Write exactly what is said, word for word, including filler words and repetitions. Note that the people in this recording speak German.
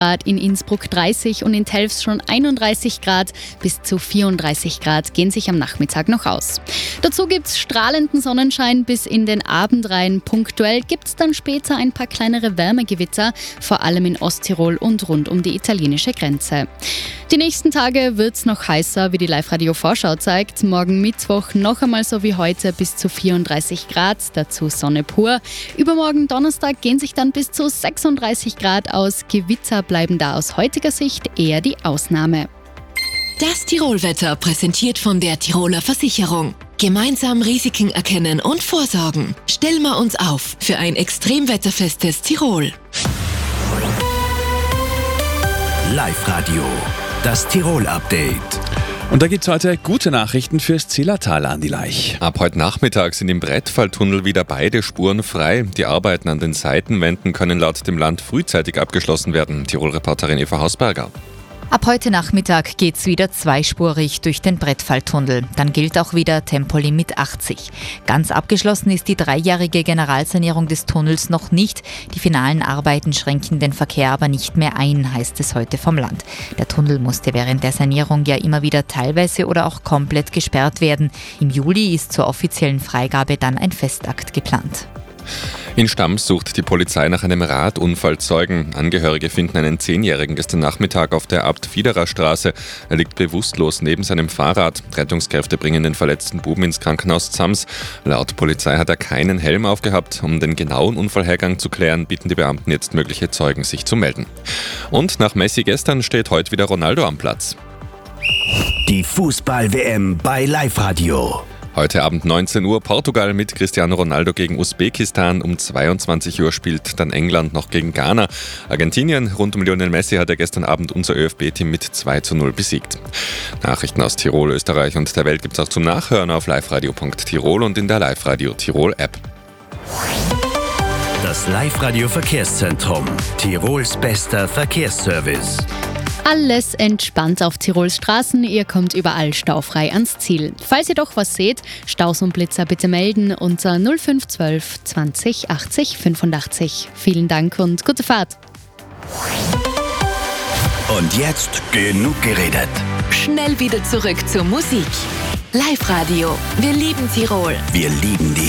Grad, in Innsbruck dreißig und in Telfs schon einunddreißig Grad. Bis zu vierunddreißig Grad gehen sich am Nachmittag noch aus. Dazu gibt es strahlenden Sonnenschein bis in den Abend rein. Punktuell gibt es dann später ein paar kleinere Wärmegewitter, vor allem in Osttirol und rund um die italienische Grenze. Die nächsten Tage wird es noch heißer, wie die Live-Radio-Vorschau zeigt. Morgen Mittwoch noch einmal so wie heute bis zu vierunddreißig Grad, dazu Sonne pur. Übermorgen Donnerstag gehen sich dann bis zu sechsunddreißig Grad aus. Gewitter bleiben da aus heutiger Sicht eher die Ausnahme. Das Tirolwetter präsentiert von der Tiroler Versicherung. Gemeinsam Risiken erkennen und vorsorgen. Stellen wir uns auf für ein extremwetterfestes Tirol. Live-Radio, das Tirol-Update. Und da gibt es heute gute Nachrichten fürs Zillertal, Andi Laich. Ab heute Nachmittag sind im Brettfalltunnel wieder beide Spuren frei. Die Arbeiten an den Seitenwänden können laut dem Land frühzeitig abgeschlossen werden. Tirol-Reporterin Eva Hausberger. Ab heute Nachmittag geht's wieder zweispurig durch den Brettfalltunnel. Dann gilt auch wieder Tempolimit achtzig. Ganz abgeschlossen ist die dreijährige Generalsanierung des Tunnels noch nicht. Die finalen Arbeiten schränken den Verkehr aber nicht mehr ein, heißt es heute vom Land. Der Tunnel musste während der Sanierung ja immer wieder teilweise oder auch komplett gesperrt werden. Im Juli ist zur offiziellen Freigabe dann ein Festakt geplant. In Stams sucht die Polizei nach einem Radunfallzeugen. Angehörige finden einen Zehnjährigen gestern Nachmittag auf der Abt-Fiederer-Straße. Er liegt bewusstlos neben seinem Fahrrad. Rettungskräfte bringen den verletzten Buben ins Krankenhaus Zams. Laut Polizei hat er keinen Helm aufgehabt. Um den genauen Unfallhergang zu klären, bitten die Beamten jetzt mögliche Zeugen, sich zu melden. Und nach Messi gestern steht heute wieder Ronaldo am Platz. Die Fußball-W M bei Live-Radio. Heute Abend neunzehn Uhr Portugal mit Cristiano Ronaldo gegen Usbekistan. Um zweiundzwanzig Uhr spielt dann England noch gegen Ghana. Argentinien rund um Lionel Messi hat er gestern Abend unser Ö F B-Team mit zwei zu null besiegt. Nachrichten aus Tirol, Österreich und der Welt gibt es auch zum Nachhören auf liveradio punkt tirol und in der Live-Radio Tirol App. Das Live-Radio Verkehrszentrum. Tirols bester Verkehrsservice. Alles entspannt auf Tirols Straßen, ihr kommt überall staufrei ans Ziel. Falls ihr doch was seht, Staus und Blitzer bitte melden unter null fünf eins zwei zwanzig achtzig fünfundachtzig. Vielen Dank und gute Fahrt. Und jetzt genug geredet. Schnell wieder zurück zur Musik. Live-Radio, wir lieben Tirol. Wir lieben die